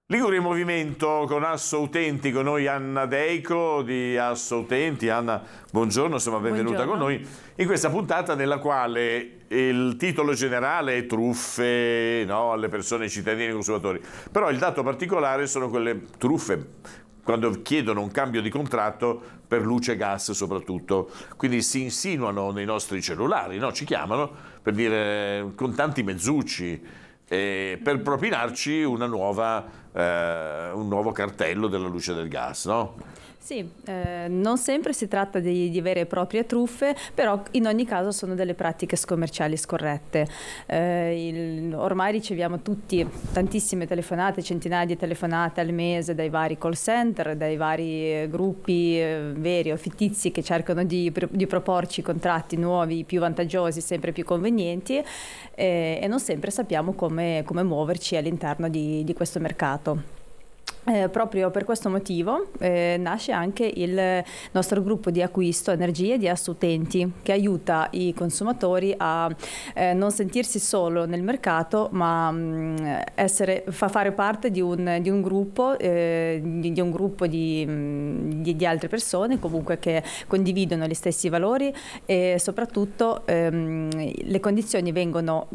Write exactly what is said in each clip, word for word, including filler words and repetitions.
Liguri in Movimento con Asso Utenti, con noi Anna Deico di Asso Utenti. Anna, buongiorno, insomma, benvenuta Buongiorno. con noi in questa puntata nella quale il titolo generale è truffe, no, alle persone, ai cittadini e ai consumatori, però il dato particolare sono quelle truffe quando chiedono un cambio di contratto per luce e gas soprattutto, quindi si insinuano nei nostri cellulari, no? Ci chiamano per dire con tanti mezzucci, eh, per propinarci una nuova, eh, un nuovo cartello della luce e del gas, no? Sì, eh, non sempre si tratta di, di vere e proprie truffe, però in ogni caso sono delle pratiche commerciali scorrette. Eh, il, ormai riceviamo tutti tantissime telefonate, centinaia di telefonate al mese dai vari call center, dai vari gruppi eh, veri o fittizi che cercano di, di proporci contratti nuovi, più vantaggiosi, sempre più convenienti, eh, e non sempre sappiamo come, come muoverci all'interno di, di questo mercato. Eh, proprio per questo motivo eh, nasce anche il nostro gruppo di acquisto energie di Asso Utenti, che aiuta i consumatori a eh, non sentirsi solo nel mercato, ma mh, essere, fa fare parte di un, di un gruppo, eh, di, di, un gruppo di, mh, di, di altre persone comunque che condividono gli stessi valori e soprattutto ehm, le condizioni vengono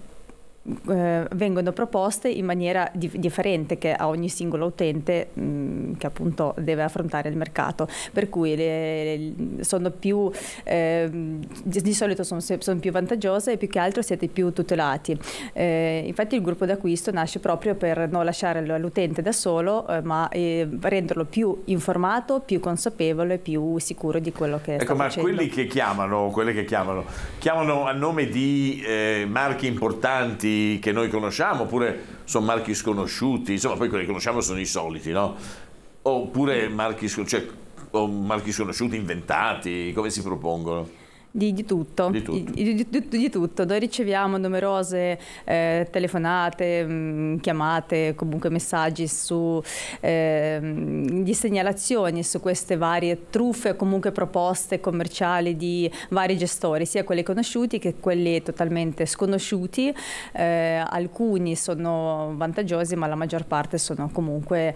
Eh, vengono proposte in maniera di- differente che a ogni singolo utente mh, che appunto deve affrontare il mercato, per cui le, le- sono più eh, di, di solito sono, sono più vantaggiose e più che altro siete più tutelati. Eh, infatti il gruppo d'acquisto nasce proprio per non lasciare l'utente da solo, eh, ma eh, renderlo più informato, più consapevole, più sicuro di quello che Ecco, sta ma facendo. quelli che chiamano, quelle che chiamano, chiamano a nome di eh, marchi importanti che noi conosciamo, oppure sono marchi sconosciuti, insomma, poi quelli che conosciamo sono i soliti, no? Oppure marchi, sc- cioè, o marchi sconosciuti inventati, come si propongono? Di, di tutto, Di tutto. Di, di- di- di tutto. Noi riceviamo numerose eh, telefonate, mh, chiamate, comunque messaggi su ehm, di segnalazioni su queste varie truffe o comunque proposte commerciali di vari gestori, sia quelli conosciuti che quelli totalmente sconosciuti. Eh, alcuni sono vantaggiosi, ma la maggior parte sono comunque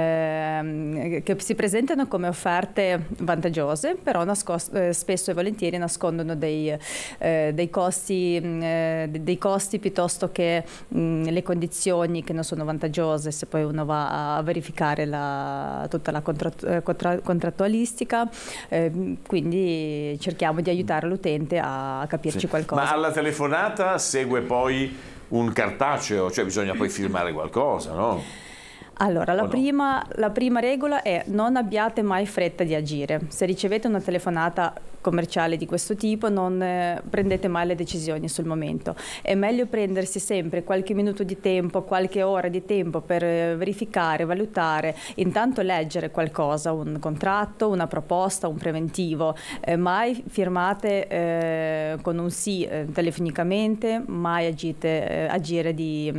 ehm, che si presentano come offerte vantaggiose, però nascos- eh, spesso e volentieri nascondono nascondono dei, eh, dei, costi, mh, eh, dei costi piuttosto che mh, le condizioni che non sono vantaggiose se poi uno va a verificare la, tutta la contratt- eh, contra- contrattualistica, eh, quindi cerchiamo di aiutare l'utente a capirci Sì. qualcosa. Ma alla telefonata segue poi un cartaceo, cioè bisogna poi firmare qualcosa, no? Allora, la, O no? prima, la prima regola è: non abbiate mai fretta di agire. Se ricevete una telefonata commerciale di questo tipo, non eh, prendete mai le decisioni sul momento. È meglio prendersi sempre qualche minuto di tempo, qualche ora di tempo per eh, verificare, valutare, intanto leggere qualcosa, un contratto, una proposta, un preventivo. Eh, mai firmate eh, con un sì eh, telefonicamente, mai agite, eh, agire di